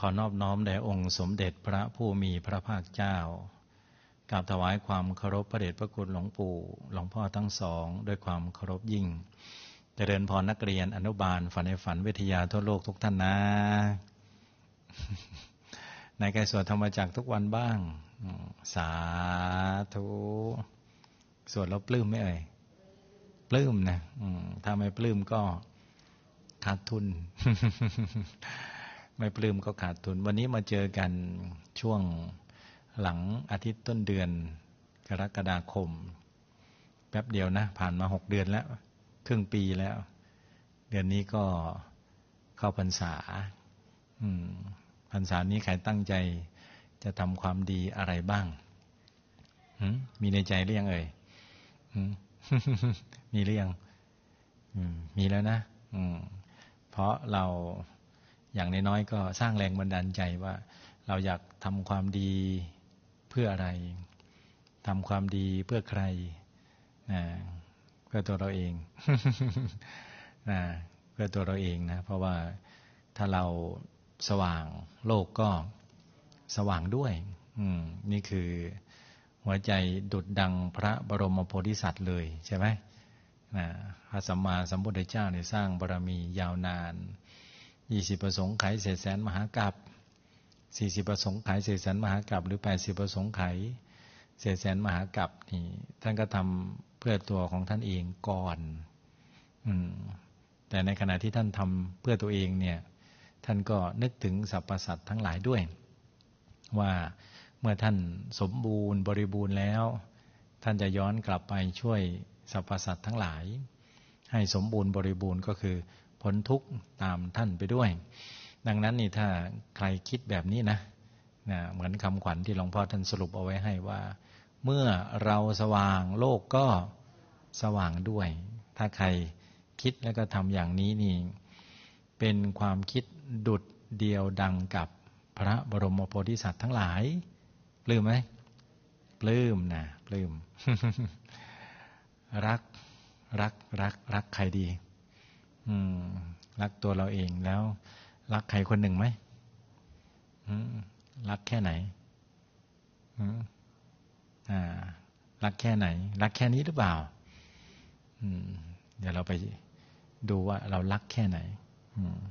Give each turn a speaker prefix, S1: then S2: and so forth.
S1: อนอบน้อมแด่องค์สมเด็จพระผู้มีพระภาคเจ้ากราบถวายความเคารพพระเดชพระคุณหลวงปู่หลวงพ่อทั้งสองด้วยความเคารพยิ่งเจริญพรนักเรียนอนุบาลฝันในฝันวิทยาทั่วโลกทุกท่านนะในใครสวดธรรมจักรทุกวันบ้างสาธุสวดแล้วปลื้มไหมเอ่ยปลื้มนะถ้าไม่ปลื้มก็ขาดทุน ไม่ปลื้มก็ขาดทุนวันนี้มาเจอกันช่วงหลังอาทิตย์ต้นเดือนกรกฎาคมแป๊บเดียวนะผ่านมา6 เดือนแล้วครึ่งปีแล้วเดือนนี้ก็เข้าพรรษาพรรษานี้ใครตั้งใจจะทำความดีอะไรบ้างมีในใจหรือยังเอ่ยมีหรือยังมีแล้วนะเพราะเราอย่างน้อยๆก็สร้างแรงบันดาลใจว่าเราอยากทำความดีเพื่ออะไรทำความดีเพื่อใครเพื่อตัวเราเอง เพื่อตัวเราเองนะเพราะว่าถ้าเราสว่างโลกก็สว่างด้วยนี่คือหัวใจดุจดังพระบรมโพธิสัตว์เลยใช่ไหมพระสัมมาสัมพุทธเจ้าเนี่ยสร้างบารมียาวนาน20 ประสงค์ไขเศษแสนมหากัป40 ประสงค์ไขเศษแสนมหากัปหรือ80 ประสงค์ไขเศษแสนมหากัปนี่ท่านก็ทำเพื่อตัวของท่านเองก่อนแต่ในขณะที่ท่านทำเพื่อตัวเองเนี่ยท่านก็นึกถึงสรรพสัตว์ทั้งหลายด้วยว่าเมื่อท่านสมบูรณ์บริบูรณ์แล้วท่านจะย้อนกลับไปช่วยสรรพสัตว์ทั้งหลายให้สมบูรณ์บริบูรณ์ก็คือพ้นทุกข์ตามท่านไปด้วยดังนั้นนี่ถ้าใครคิดแบบนี้นะเหมือนคำขวัญที่หลวงพ่อท่านสรุปเอาไว้ให้ว่าเมื่อเราสว่างโลกก็สว่างด้วยถ้าใครคิดแล้วก็ทำอย่างนี้นี่เป็นความคิดดุจเดียวดังกับพระบรมโพธิสัตว์ทั้งหลายปลื้มไหมปลื้มนะปลื้ม รักใครดีรักตัวเราเองแล้วรักใครคนหนึ่งไหมรักแค่ไหนรักแค่ไหนรักแค่นี้หรือเปล่าเดี๋ยวเราไปดูว่าเรารักแค่ไหน